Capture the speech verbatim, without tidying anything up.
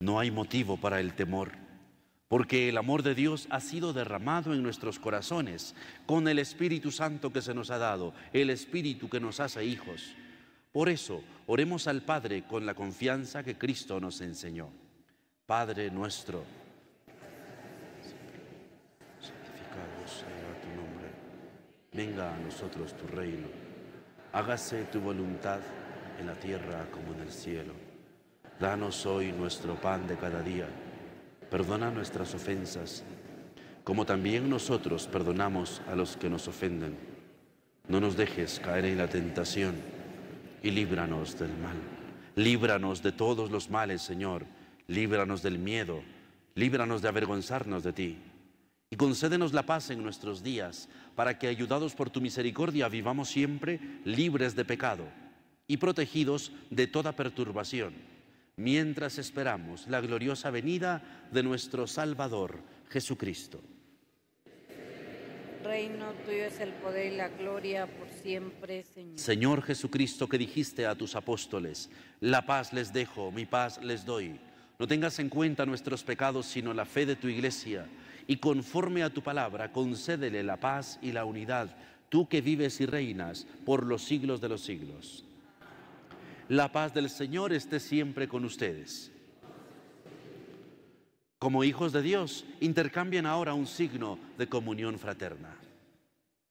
No hay motivo para el temor, porque el amor de Dios ha sido derramado en nuestros corazones con el Espíritu Santo que se nos ha dado, el Espíritu que nos hace hijos. Por eso, oremos al Padre con la confianza que Cristo nos enseñó. Padre nuestro, santificado sea tu nombre. Venga a nosotros tu reino. Hágase tu voluntad en la tierra como en el cielo. Danos hoy nuestro pan de cada día. Perdona nuestras ofensas, como también nosotros perdonamos a los que nos ofenden. No nos dejes caer en la tentación y líbranos del mal. Líbranos de todos los males, Señor. Líbranos del miedo. Líbranos de avergonzarnos de ti. Y concédenos la paz en nuestros días, para que, ayudados por tu misericordia, vivamos siempre libres de pecado y protegidos de toda perturbación, mientras esperamos la gloriosa venida de nuestro Salvador, Jesucristo. Reino tuyo es el poder y la gloria por siempre, Señor. Señor Jesucristo, que dijiste a tus apóstoles: la paz les dejo, mi paz les doy. No tengas en cuenta nuestros pecados, sino la fe de tu Iglesia, y conforme a tu palabra, concédele la paz y la unidad, tú que vives y reinas por los siglos de los siglos. La paz del Señor esté siempre con ustedes. Como hijos de Dios, intercambien ahora un signo de comunión fraterna.